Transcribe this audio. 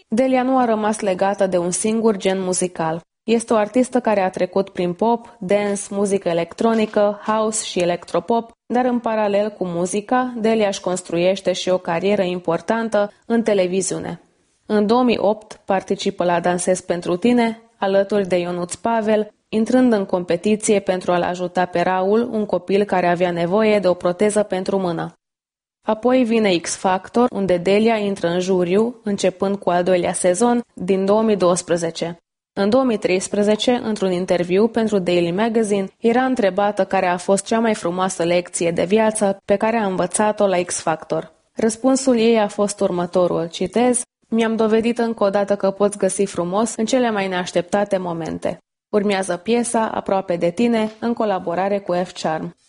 Delia nu a rămas legată de un singur gen muzical. Este o artistă care a trecut prin pop, dance, muzică electronică, house și electropop, dar în paralel cu muzica, Delia își construiește și o carieră importantă în televiziune. În 2008 participă la Dansez pentru tine, alături de Ionuț Pavel, intrând în competiție pentru a-l ajuta pe Raul, un copil care avea nevoie de o proteză pentru mână. Apoi vine X Factor, unde Delia intră în juriu, începând cu al doilea sezon, din 2012. În 2013, într-un interviu pentru Daily Magazine, era întrebată care a fost cea mai frumoasă lecție de viață pe care a învățat-o la X Factor. Răspunsul ei a fost următorul, citez: "Mi-am dovedit încă o dată că poți găsi frumos în cele mai neașteptate momente." Urmează piesa Aproape de tine, în colaborare cu F-Charm.